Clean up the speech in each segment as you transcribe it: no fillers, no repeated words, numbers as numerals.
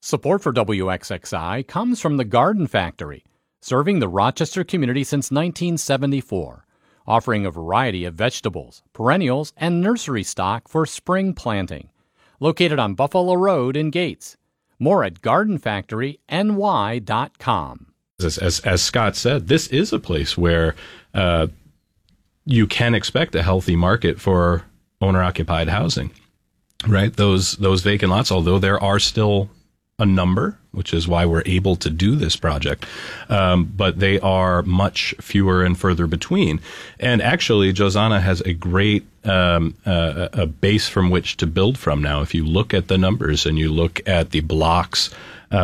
Support for WXXI comes from the Garden Factory, serving the Rochester community since 1974, offering a variety of vegetables, perennials, and nursery stock for spring planting. Located on Buffalo Road in Gates. More at gardenfactoryny.com. As Scott said, this is a place where you can expect a healthy market for owner-occupied housing, right? Those vacant lots, although there are still a number, which is why we're able to do this project, but they are much fewer and further between. And actually, Josana has a great a base from which to build from now. If you look at the numbers and you look at the blocks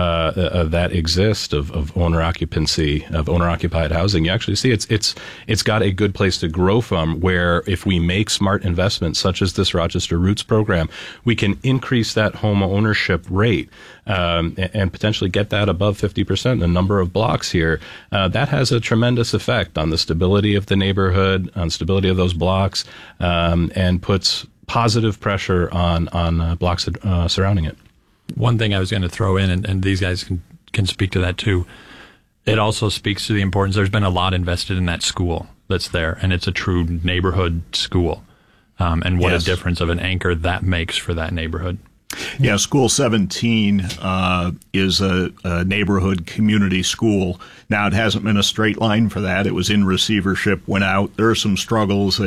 that exist of owner occupancy, of owner occupied housing, you actually see it's got a good place to grow from, where if we make smart investments such as this Rochester Roots program, we can increase that home ownership rate and potentially get that above 50%. The number of blocks here, that has a tremendous effect on the stability of the neighborhood, on stability of those blocks, and puts positive pressure on blocks surrounding it. One thing I was going to throw in, and these guys can speak to that too, it also speaks to the importance. There's been a lot invested in that school that's there, and it's a true neighborhood school. And what a difference of an anchor that makes for that neighborhood. Yeah, School 17 is a neighborhood community school. Now, it hasn't been a straight line for that. It was in receivership, went out. There are some struggles,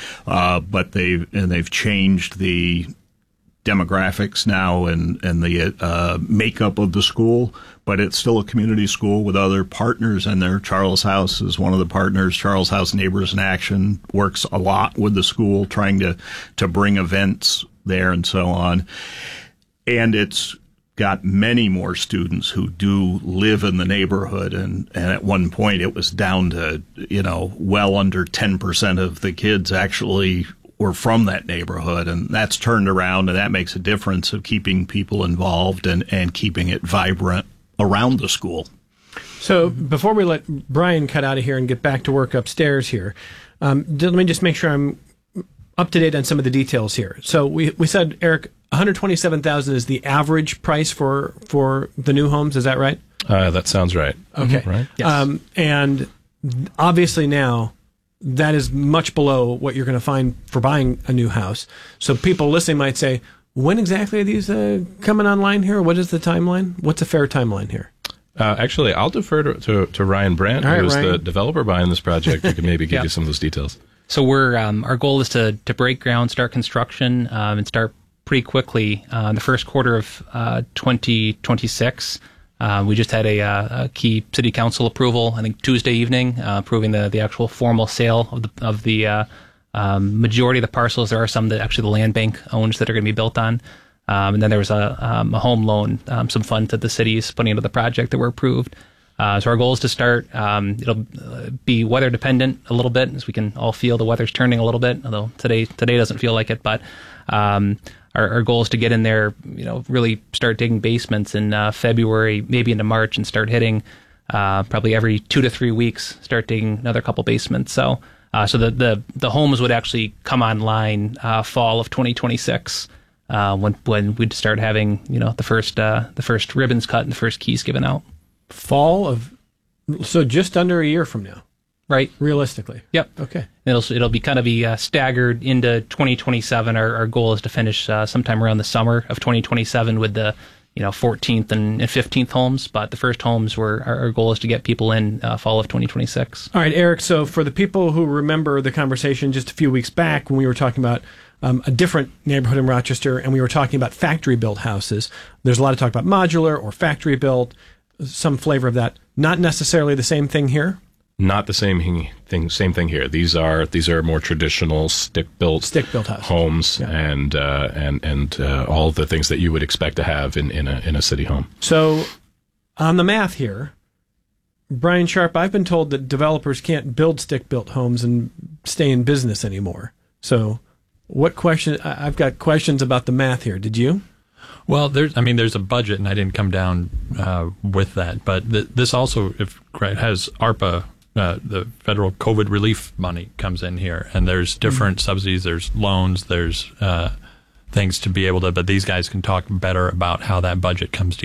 but they've changed the demographics now and the makeup of the school, but it's still a community school with other partners in there. Charles House is one of the partners. Charles House Neighbors in Action works a lot with the school, trying to bring events there and so on. And it's got many more students who do live in the neighborhood. And at one point it was down to, well under 10% of the kids actually were from that neighborhood, and that's turned around, and that makes a difference of keeping people involved and keeping it vibrant around the school. So before we let Brian cut out of here and get back to work upstairs here, let me just make sure I'm up to date on some of the details here. So we said, Eric, $127,000 is the average price for the new homes. Is that right? That sounds right. Okay. Mm-hmm. Right. Yes. And obviously now, that is much below what you're going to find for buying a new house. So people listening might say, when exactly are these coming online here? What is the timeline? What's a fair timeline here? Actually, I'll defer to Ryan Brandt, who's the developer behind this project, who can maybe give you some of those details. So we're our goal is to break ground, start construction, and start pretty quickly in the first quarter of 2026. We just had a key city council approval, I think Tuesday evening, approving the actual formal sale of the majority of the parcels. There are some that actually the land bank owns that are going to be built on. And then there was a home loan, some funds that the city is putting into the project that were approved. So our goal is to start. It'll be weather dependent a little bit, as we can all feel the weather's turning a little bit, although today doesn't feel like it. But our goal is to get in there, really start digging basements in February, maybe into March, and start hitting probably every 2 to 3 weeks, start digging another couple basements. So the homes would actually come online fall of 2026 when we'd start having the first ribbons cut and the first keys given out. So just under a year from now. Right. Realistically. Yep. Okay. It'll be kind of staggered into 2027. Our goal is to finish sometime around the summer of 2027 with the 14th and 15th homes. But the first homes our goal is to get people in fall of 2026. All right, Eric. So for the people who remember the conversation just a few weeks back when we were talking about a different neighborhood in Rochester, and we were talking about factory-built houses, there's a lot of talk about modular or factory-built, some flavor of that. Not necessarily the same thing here. Not the same thing here. These are more traditional stick-built homes, yeah. and all the things that you would expect to have in a city home. So, on the math here, Brian Sharp, I've been told that developers can't build stick-built homes and stay in business anymore. So, I've got questions about the math here. Did you? Well, there's a budget, and I didn't come down with that. But this also, has ARPA. The federal COVID relief money comes in here, and there's different subsidies, there's loans, there's things to be able to, but these guys can talk better about how that budget comes